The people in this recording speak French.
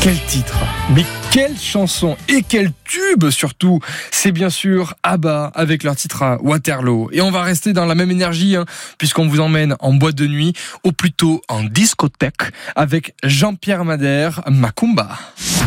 Quel titre, mais quelle chanson et quel tube surtout. C'est bien sûr ABBA avec leur titre Waterloo. Et on va rester dans la même énergie puisqu'on vous emmène en boîte de nuit, ou plutôt en discothèque, avec Jean-Pierre Madère, Macumba.